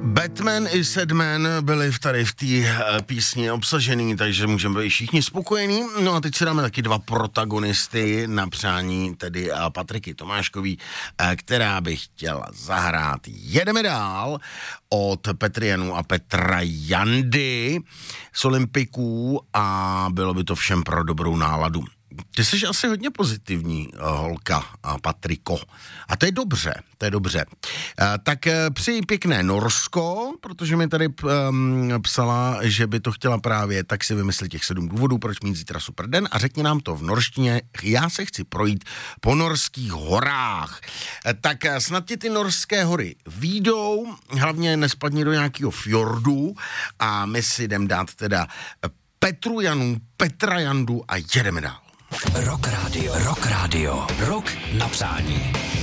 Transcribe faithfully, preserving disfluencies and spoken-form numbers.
Batman i Sadman byli tady v té písni obsažený, takže můžeme být všichni spokojení. No a teď si dáme taky dva protagonisty na přání, tedy Patriky Tomáškový, která by chtěla zahrát Jedeme dál od Petry Janu a Petra Jandy z Olympiků a bylo by to všem pro dobrou náladu. Ty jsi asi hodně pozitivní holka, Patriko. A to je dobře, to je dobře. Tak přeji pěkné Norsko, protože mi tady um, psala, že by to chtěla právě, tak si vymyslet těch sedm důvodů, proč mít zítra super den a řekni nám to v norštině. Já se chci projít po norských horách. Tak snad ti ty norské hory výjdou, hlavně nespadni do nějakého fjordu a my si jdem dát teda Petru Janu, Petra Jandu a jedeme dál. Rock Radio, Rock Radio, Rock na přání.